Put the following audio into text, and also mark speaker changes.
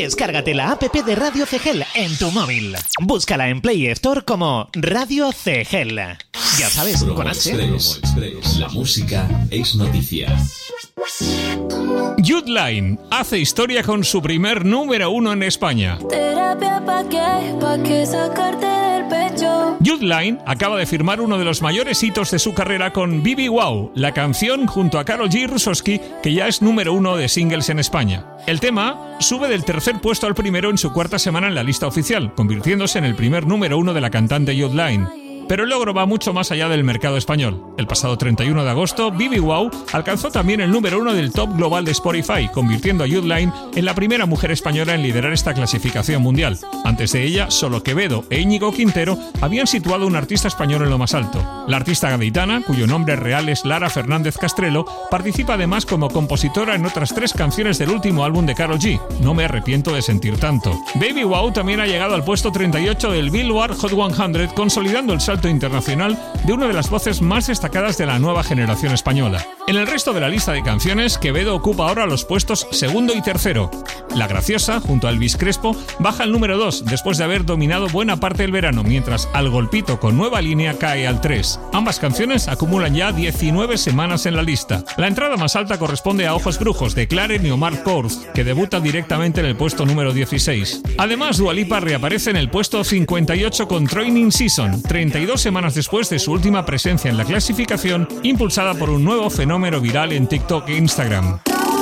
Speaker 1: Descárgate la app de Radio CGEL en tu móvil. Búscala en Play Store como Radio CGEL. Ya sabes,
Speaker 2: Promo
Speaker 1: con H.
Speaker 2: Express. La música es noticia.
Speaker 3: Youth Line hace historia con su primer número 1 en España.
Speaker 4: Terapia pa' qué sacarte del pecho.
Speaker 3: Youth Line acaba de firmar uno de los mayores hitos de su carrera con Bibi Wow, la canción junto a Karol G y Rusosky, que ya es número 1 de singles en España. El tema sube del tercer puesto al primero en su cuarta semana en la lista oficial, convirtiéndose en el primer número 1 de la cantante Youth Line. Pero el logro va mucho más allá del mercado español. El pasado 31 de agosto, Bibi Wow alcanzó también el número 1 del top global de Spotify, convirtiendo a Youth Line en la primera mujer española en liderar esta clasificación mundial. Antes de ella, solo Quevedo e Íñigo Quintero habían situado a un artista español en lo más alto. La artista gaditana, cuyo nombre real es Lara Fernández Castrelo, participa además como compositora en otras 3 canciones del último álbum de Karol G, No me arrepiento de sentir tanto. Baby Wow también ha llegado al puesto 38 del Billboard Hot 100, consolidando el salto internacional de una de las voces más destacadas de la nueva generación española. En el resto de la lista de canciones, Quevedo ocupa ahora los puestos segundo y tercero. La Graciosa, junto a Elvis Crespo, baja al número 2 después de haber dominado buena parte del verano, mientras Al Golpito con Nueva Línea cae al 3. Ambas canciones acumulan ya 19 semanas en la lista. La entrada más alta corresponde a Ojos Brujos de Claren y Omar Courtz, que debuta directamente en el puesto número 16. Además, Dua Lipa reaparece en el puesto 58 con Training Season, 32 semanas después de su última presencia en la clasificación, impulsada por un nuevo fenómeno viral en TikTok e Instagram.